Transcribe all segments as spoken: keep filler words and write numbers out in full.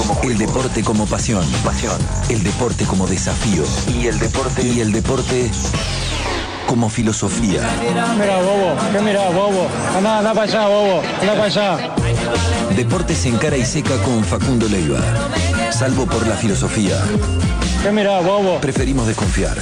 como juego. El deporte como pasión. Pasión. El deporte como desafío. Y el deporte. Y el deporte como filosofía. Mira, bobo. ¿Qué mira, bobo? Anda, anda para allá, bobo. Anda para allá. Deportes en cara y seca con Facundo Leiva. Salvo por la filosofía. ¿Qué mira, bobo? Preferimos desconfiar.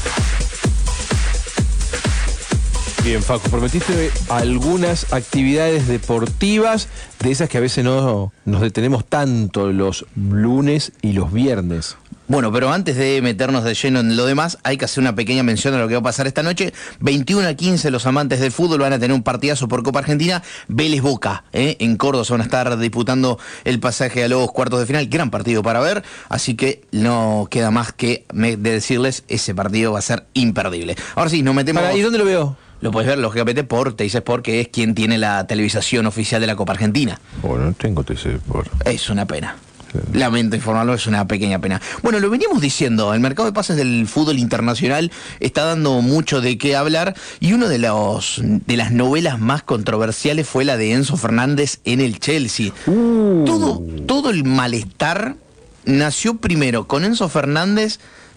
Bien, Facu, prometiste algunas actividades deportivas, de esas que a veces no nos detenemos tanto los lunes y los viernes. Bueno, pero antes de meternos de lleno en lo demás, hay que hacer una pequeña mención a lo que va a pasar esta noche. veintiuno a quince, los amantes del fútbol van a tener un partidazo por Copa Argentina. Vélez Boca, ¿eh? En Córdoba se van a estar disputando el pasaje a los cuartos de final. Gran partido para ver, así que no queda más que de decirles, ese partido va a ser imperdible. Ahora sí, nos metemos... Para, ¿y dónde lo veo? Lo puedes ver, lógicamente, por Teis Sport, que es quien tiene la televisación oficial de la Copa Argentina. Bueno, no tengo Teis Sport. Es una pena. Lamento informarlo, es una pequeña pena. Bueno, lo veníamos diciendo, el mercado de pases del fútbol internacional está dando mucho de qué hablar, y una de, los, de las novelas más controversiales fue la de Enzo Fernández en el Chelsea. Uh. Todo, todo el malestar nació primero con Enzo Fernández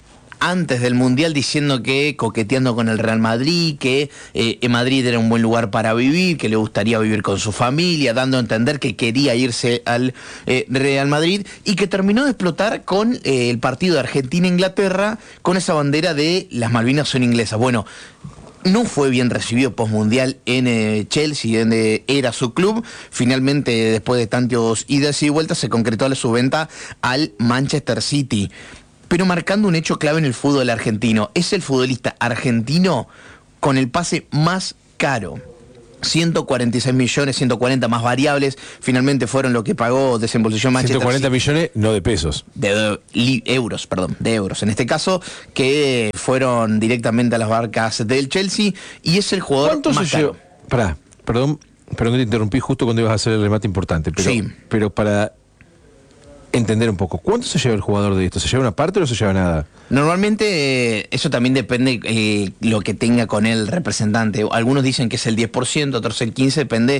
antes del Mundial, diciendo que coqueteando con el Real Madrid, que eh, Madrid era un buen lugar para vivir, que le gustaría vivir con su familia, dando a entender que quería irse al eh, Real Madrid, y que terminó de explotar con eh, el partido de Argentina-Inglaterra, con esa bandera de las Malvinas son inglesas. Bueno, no fue bien recibido postmundial en eh, Chelsea, donde era su club. Finalmente, después de tantos idas y vueltas, se concretó la su venta al Manchester City. Pero marcando un hecho clave en el fútbol argentino. Es el futbolista argentino con el pase más caro. ciento cuarenta y seis millones, ciento cuarenta más variables. Finalmente fueron lo que pagó, desembolsilló Manchester ciento cuarenta millones, no de pesos. De, de li, euros, perdón, de euros. En este caso, que fueron directamente a las barcas del Chelsea. Y es el jugador ¿Cuánto más se caro. llevó? Pará, perdón, perdón que te interrumpí justo cuando ibas a hacer el remate importante. Pero, sí. Pero para entender un poco, ¿cuánto se lleva el jugador de esto? ¿Se lleva una parte o no se lleva nada? Normalmente eh, eso también depende eh, lo que tenga con el representante. Algunos dicen que es el diez por ciento, otros el quince por ciento, depende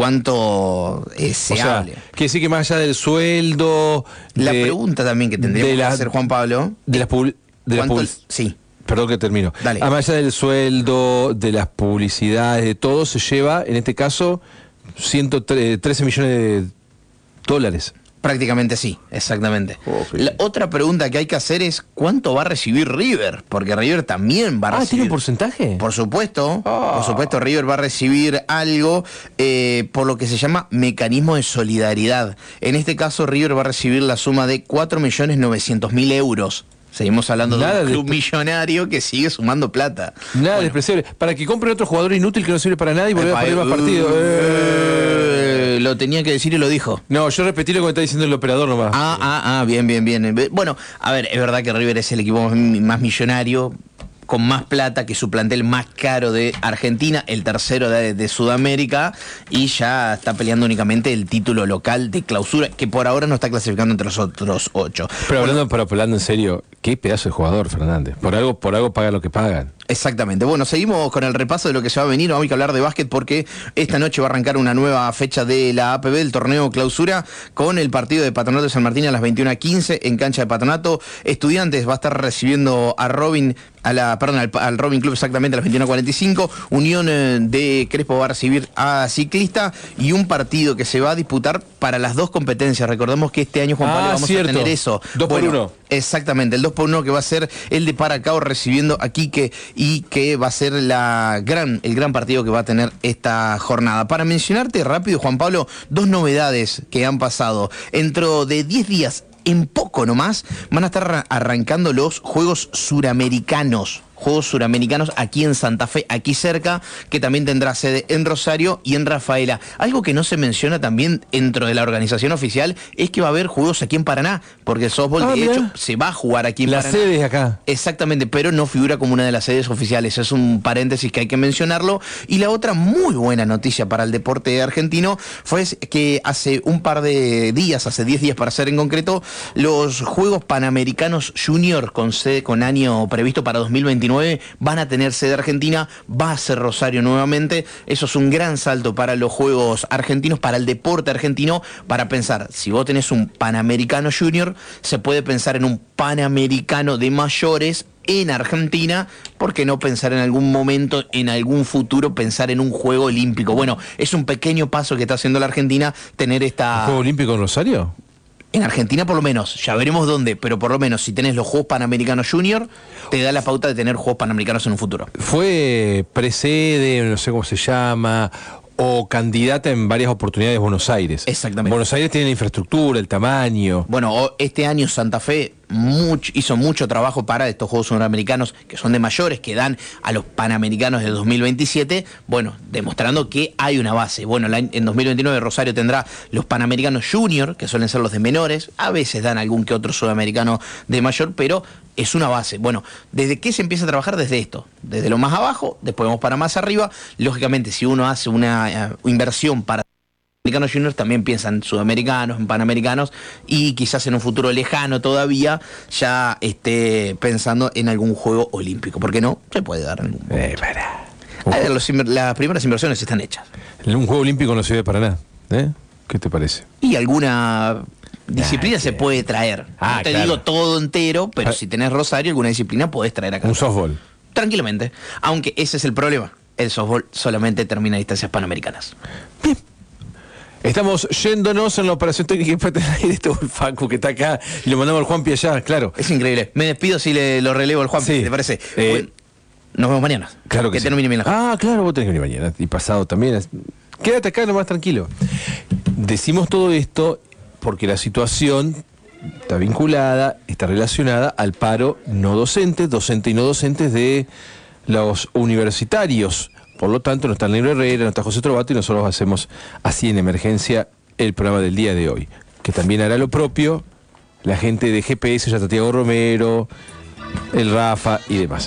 cuánto eh, se o sea, hable. Quiere decir que más allá del sueldo... La de, pregunta también que tendríamos la, que hacer, Juan Pablo... De las publi, de las publi, Sí. Perdón que termino. Dale. Ah, más allá del sueldo, de las publicidades, de todo, se lleva, en este caso, ciento trece millones de dólares. Prácticamente sí, exactamente. Oh, sí. La otra pregunta que hay que hacer es ¿cuánto va a recibir River? Porque River también va a ah, recibir... ¿tiene un porcentaje? Por supuesto, oh. por supuesto River va a recibir algo eh, por lo que se llama mecanismo de solidaridad. En este caso River va a recibir la suma de cuatro millones novecientos mil euros. Seguimos hablando Nada de un club de... millonario que sigue sumando plata. Nada bueno. despreciable. Para que compre otro jugador inútil que no sirve para nada y volver a perder más partidos. Eh, lo tenía que decir y lo dijo. No, yo repetí lo que me está diciendo el operador nomás. Ah, ah, ah, bien, bien, bien. Bueno, a ver, es verdad que River es el equipo más millonario, con más plata, que su plantel más caro de Argentina, el tercero de, de Sudamérica, y ya está peleando únicamente el título local de clausura, que por ahora no está clasificando entre los otros ocho. Pero hablando, pero hablando en serio, qué pedazo de jugador, Fernández. Por algo, por algo paga lo que pagan. Exactamente. Bueno, seguimos con el repaso de lo que se va a venir. Vamos a hablar de básquet porque esta noche va a arrancar una nueva fecha de la A P B, del torneo clausura, con el partido de Patronato de San Martín a las veintiuna a quince en cancha de Patronato. Estudiantes va a estar recibiendo a Robin, a la, perdón, al, al Robin Club exactamente a las veintiuna a cuarenta y cinco. Unión de Crespo va a recibir a Ciclista, y un partido que se va a disputar para las dos competencias. Recordemos que este año, Juan Pablo, ah, vamos cierto. a tener eso. Dos bueno, por uno. Exactamente, el dos por uno que va a ser el de Paracao recibiendo a Quique, y que va a ser la gran, el gran partido que va a tener esta jornada. Para mencionarte rápido, Juan Pablo, dos novedades que han pasado. Dentro de diez días, en poco nomás, van a estar arrancando los Juegos Suramericanos. Juegos Suramericanos aquí en Santa Fe, aquí cerca, que también tendrá sede en Rosario y en Rafaela. Algo que no se menciona también dentro de la organización oficial es que va a haber juegos aquí en Paraná, porque el softball, ah, de mira. hecho, se va a jugar aquí en la Paraná. La sede es acá. Exactamente, pero no figura como una de las sedes oficiales. Es un paréntesis que hay que mencionarlo. Y la otra muy buena noticia para el deporte argentino fue que hace un par de días, hace diez días para ser en concreto, los Juegos Panamericanos Junior con sede, con año previsto para dos mil veintinueve, veintinueve van a tener sede argentina, va a ser Rosario nuevamente. Eso es un gran salto para los Juegos argentinos, para el deporte argentino, para pensar, si vos tenés un Panamericano Junior, se puede pensar en un Panamericano de mayores en Argentina. ¿Por qué no pensar en algún momento, en algún futuro, pensar en un Juego Olímpico? Bueno, es un pequeño paso que está haciendo la Argentina tener esta... ¿Un Juego Olímpico en Rosario? En Argentina por lo menos, ya veremos dónde, pero por lo menos si tenés los Juegos Panamericanos Junior, te da la pauta de tener Juegos Panamericanos en un futuro. Fue presede, no sé cómo se llama, o candidata en varias oportunidades de Buenos Aires. Exactamente. Buenos Aires tiene la infraestructura, el tamaño. Bueno, este año Santa Fe mucho, hizo mucho trabajo para estos Juegos Sudamericanos, que son de mayores, que dan a los Panamericanos de dos mil veintisiete, bueno, demostrando que hay una base. Bueno, la, en dos mil veintinueve Rosario tendrá los Panamericanos Junior, que suelen ser los de menores, a veces dan algún que otro sudamericano de mayor, pero es una base. Bueno, ¿desde qué se empieza a trabajar? Desde esto, desde lo más abajo, después vamos para más arriba. Lógicamente, si uno hace una uh, inversión para Panamericanos Juniors, también piensan en sudamericanos, en panamericanos, y quizás en un futuro lejano todavía ya esté pensando en algún juego olímpico. ¿Por qué no? Se puede dar en algún momento. Eh, para. Ah, los inver- las primeras inversiones están hechas. Un Juego Olímpico no sirve para nada. ¿Eh? ¿Qué te parece? Y alguna disciplina Ah, se que- puede traer. Ah, no te claro. digo todo entero, pero Ah. si tenés Rosario, alguna disciplina podés traer acá. Un softball. Tranquilamente. Aunque ese es el problema. El softball solamente termina a distancias panamericanas. Estamos yéndonos en la operación técnica y empate al aire. Esto el Facu que está acá y lo mandamos al Juanpi allá, claro. Es increíble. Me despido si le lo relevo al Juan. Sí. ¿Te parece? Eh, Bueno, nos vemos mañana. Claro que, sí. termine bien la jornada. Ah, claro, vos tenés que venir mañana y pasado también. Quédate acá nomás tranquilo. Decimos todo esto porque la situación está vinculada, está relacionada al paro no docente, docente y no docentes de los universitarios. Por lo tanto, no está el Negro Herrera, no está José Trovato y nosotros hacemos así en emergencia el programa del día de hoy. Que también hará lo propio la gente de G P S, ya está Tiago Romero, el Rafa y demás.